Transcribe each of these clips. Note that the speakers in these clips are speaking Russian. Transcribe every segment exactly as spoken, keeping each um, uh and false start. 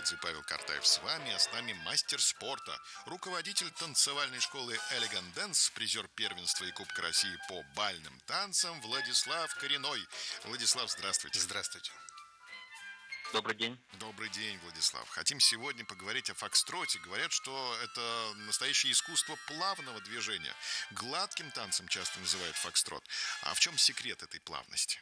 Меладзе, Павел Картаев с вами, а с нами мастер спорта, руководитель танцевальной школы Elegant Dance, призер первенства и Кубка России по бальным танцам Владислав Коренной. Владислав, здравствуйте. Здравствуйте. Добрый день. Добрый день, Владислав. Хотим сегодня поговорить о фокстроте. Говорят, что это настоящее искусство плавного движения. Гладким танцем часто называют фокстрот. А в чем секрет этой плавности?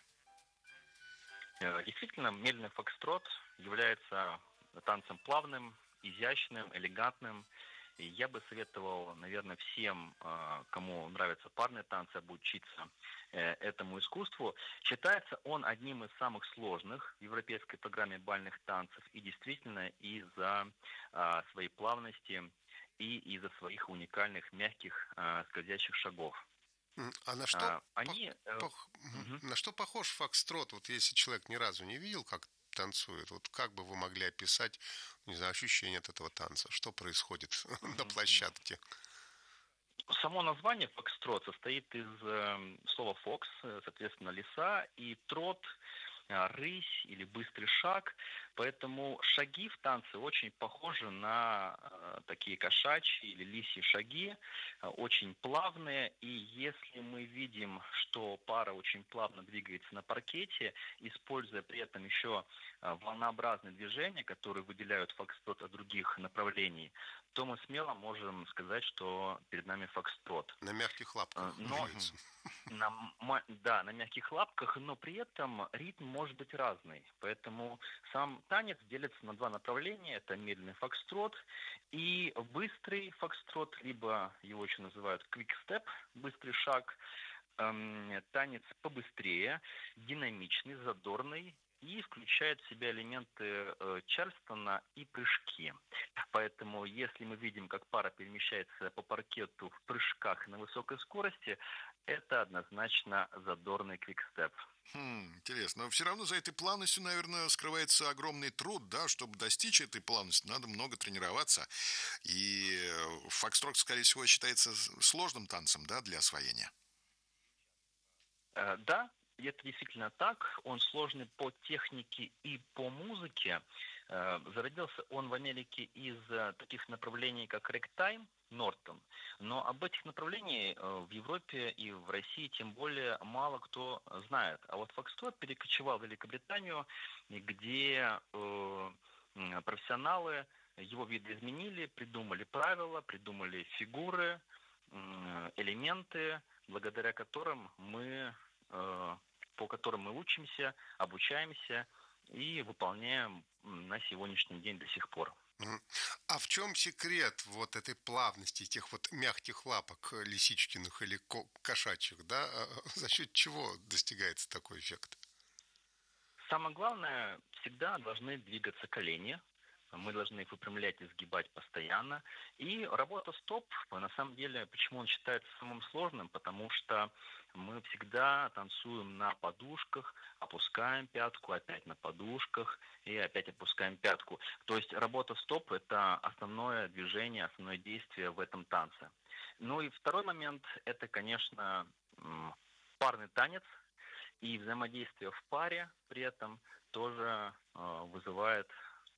Э, Действительно, медленный фокстрот является танцем плавным, изящным, элегантным. И я бы советовал, наверное, всем, э, кому нравятся парные танцы, обучиться э, этому искусству. Считается он одним из самых сложных в европейской программе бальных танцев. И действительно из-за э, своей плавности и из-за своих уникальных мягких э, скользящих шагов. М, А на что, А, Они... э, пох- мгм. мгм. на что похож фокстрот? Вот если человек ни разу не видел, как танцует, вот как бы вы могли описать, не знаю, ощущение от этого танца? Что происходит на площадке? Само название фокстрот состоит из э, слова фокс, э, соответственно, лиса, и трот, э, рысь или быстрый шаг. Поэтому шаги в танце очень похожи на э, такие кошачьи или лисьи шаги, э, очень плавные. И если мы видим, что пара очень плавно двигается на паркете, используя при этом еще э, волнообразные движения, которые выделяют фокстрот от других направлений, то мы смело можем сказать, что перед нами фокстрот. На мягких Э, лапках, Но разумеется. на, ма- да, на мягких лапках, но при этом ритм может быть разный. Поэтому сам танец делится на два направления. Это медленный фокстрот и быстрый фокстрот, либо его еще называют quick step, быстрый шаг. Эм, танец побыстрее, динамичный, задорный и включает в себя элементы э, чарльстона и прыжки. Поэтому, если мы видим, как пара перемещается по паркету в прыжках на высокой скорости, это однозначно задорный квикстеп. Хм, интересно. Но все равно за этой плавностью, наверное, скрывается огромный труд, да? Чтобы достичь этой плавности, надо много тренироваться. И э, фокстрот, скорее всего, считается с- сложным танцем, да, для освоения. Э, Да, и это действительно так. Он сложный по технике и по музыке. Э, Зародился он в Америке из э, таких направлений, как рэгтайм, Нортон. Но об этих направлениях в Европе и в России тем более мало кто знает. А вот фокстрот перекочевал в Великобританию, где э, м, профессионалы его видоизменили, придумали правила, придумали фигуры, м, элементы, благодаря которым мы э, по которым мы учимся, обучаемся и выполняем м, на сегодняшний день до сих пор. Мгм. А в чем секрет вот этой плавности, этих вот мягких лапок э, лисичкиных или ко- кошачьих, да? А, За счет чего достигается такой эффект? Самое главное, всегда должны двигаться колени. Мы должны их выпрямлять и сгибать постоянно. И работа стоп, на самом деле, почему он считается самым сложным? Потому что мы всегда танцуем на подушках, опускаем пятку, опять на подушках и опять опускаем пятку. То есть работа стоп– это основное движение, основное действие в этом танце. Ну и второй момент– это, конечно, м, парный танец, и взаимодействие в паре при этом тоже э, вызывает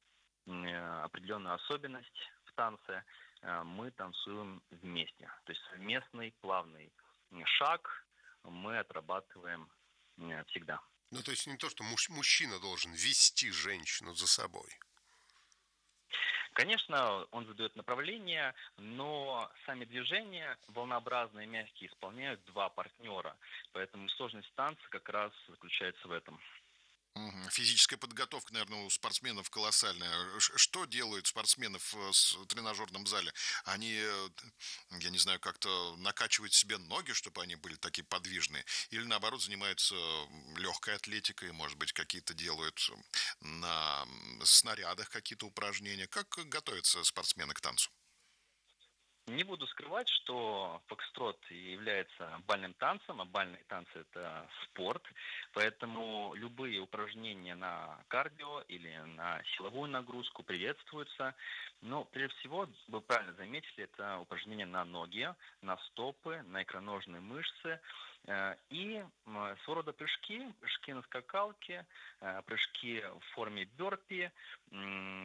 э, определенную особенность в танце. Э, мы танцуем вместе. То есть совместный плавный шаг мы отрабатываем э, всегда. Ну, то есть не то, что муж- мужчина должен вести женщину за собой. Конечно, он задает направление, но сами движения волнообразные, мягкие, исполняют два партнера. Поэтому сложность танца как раз заключается в этом. Мгм. Физическая подготовка, наверное, у спортсменов колоссальная. Ш- Что делают спортсменов в с- тренажерном зале? Они, э, я не знаю, как-то накачивают себе ноги, чтобы они были такие подвижные? Или, наоборот, занимаются легкой атлетикой, может быть, какие-то делают м, на м, снарядах какие-то упражнения? Как готовятся спортсмены к танцу? Не буду скрывать, что фокстрот является бальным танцем, а бальные танцы– это спорт, поэтому любые упражнения на кардио или на силовую нагрузку приветствуются. Но прежде всего, вы правильно заметили, это упражнения на ноги, на стопы, на икроножные мышцы э, и м, своего рода прыжки, прыжки на скакалке, э, прыжки в форме бёрпи,